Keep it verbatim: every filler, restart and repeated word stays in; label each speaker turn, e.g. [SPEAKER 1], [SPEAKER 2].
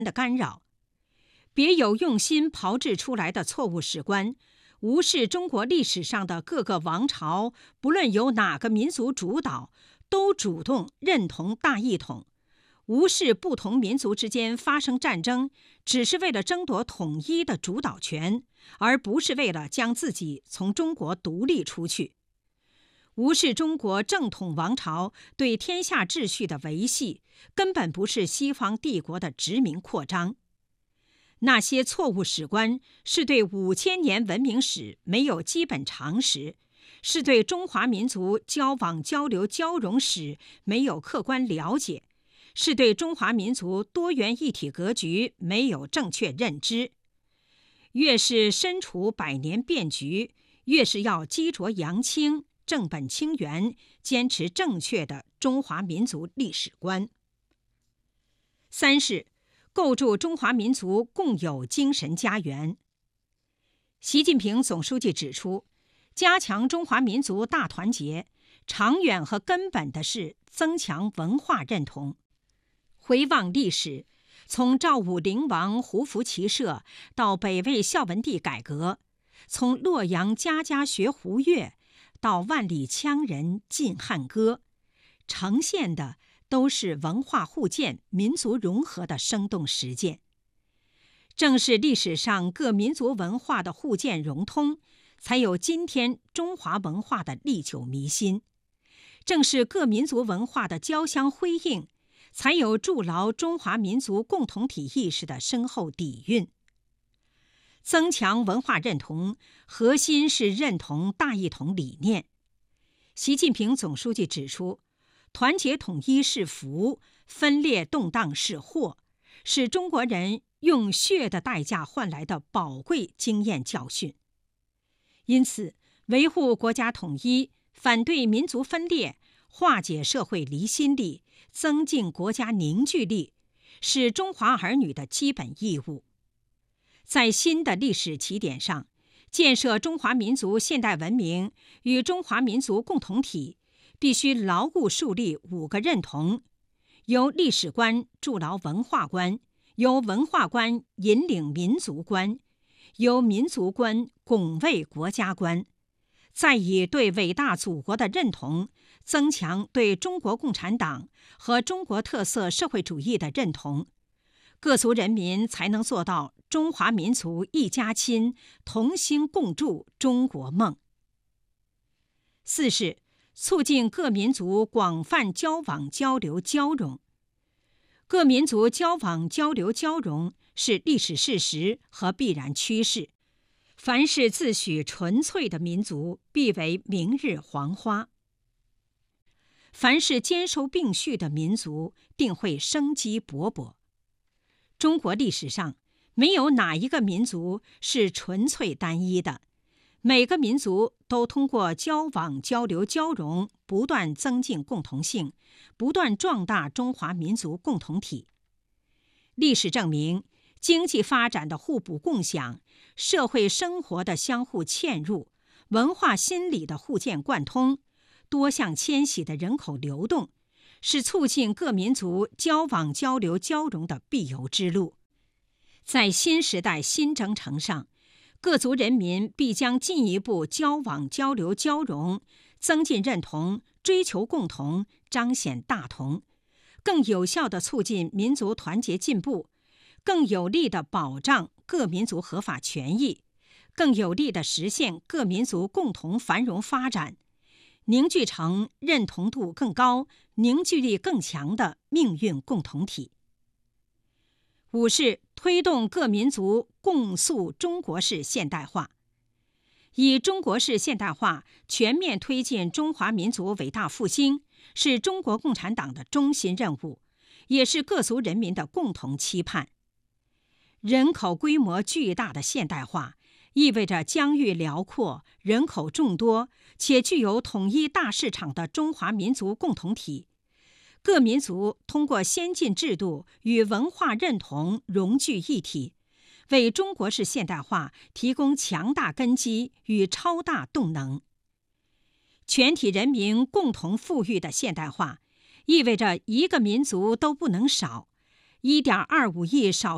[SPEAKER 1] 的干扰，别有用心炮制出来的错误史观，无视中国历史上的各个王朝，不论由哪个民族主导，都主动认同大一统，无视不同民族之间发生战争，只是为了争夺统一的主导权，而不是为了将自己从中国独立出去。无视中国正统王朝对天下秩序的维系，根本不是西方帝国的殖民扩张。那些错误史观是对五千年文明史没有基本常识，是对中华民族交往交流交融史没有客观了解，是对中华民族多元一体格局没有正确认知。越是身处百年变局，越是要激浊扬清，正本清源，坚持正确的中华民族历史观。三是构筑中华民族共有精神家园。习近平总书记指出，加强中华民族大团结，长远和根本的是增强文化认同。回望历史，从赵武灵王胡服骑射到北魏孝文帝改革，从洛阳家家学胡乐到万里羌人尽汉歌，呈现的都是文化互鉴、民族融合的生动实践。正是历史上各民族文化的互鉴融通，才有今天中华文化的历久弥新；正是各民族文化的交相辉映，才有筑牢中华民族共同体意识的深厚底蕴。增强文化认同，核心是认同大一统理念。习近平总书记指出，团结统一是福，分裂动荡是祸，是中国人用血的代价换来的宝贵经验教训。因此，维护国家统一，反对民族分裂，化解社会离心力，增进国家凝聚力，是中华儿女的基本义务。在新的历史起点上，建设中华民族现代文明与中华民族共同体，必须牢固树立五个认同：由历史观筑牢文化观，由文化观引领民族观，由民族观拱卫国家观，再以对伟大祖国的认同，增强对中国共产党和中国特色社会主义的认同，各族人民才能做到中华民族一家亲，同心共筑中国梦。四是促进各民族广泛交往交流交融。各民族交往交流交融是历史事实和必然趋势。凡是自诩纯粹的民族，必为明日黄花；凡是兼收并蓄的民族，定会生机勃勃。中国历史上没有哪一个民族是纯粹单一的，每个民族都通过交往交流交融，不断增进共同性，不断壮大中华民族共同体。历史证明，经济发展的互补共享，社会生活的相互嵌入，文化心理的互鉴贯通，多项迁徙的人口流动，是促进各民族交往交流交融的必由之路。在新时代新征程上，各族人民必将进一步交往交流交融，增进认同，追求共同，彰显大同，更有效地促进民族团结进步，更有力地保障各民族合法权益，更有力地实现各民族共同繁荣发展，凝聚成认同度更高、凝聚力更强的命运共同体。五是推动各民族共塑中国式现代化。以中国式现代化全面推进中华民族伟大复兴，是中国共产党的中心任务，也是各族人民的共同期盼。人口规模巨大的现代化，意味着疆域辽阔、人口众多且具有统一大市场的中华民族共同体。各民族通过先进制度与文化认同融聚一体，为中国式现代化提供强大根基与超大动能。全体人民共同富裕的现代化，意味着一个民族都不能少，一点二五亿少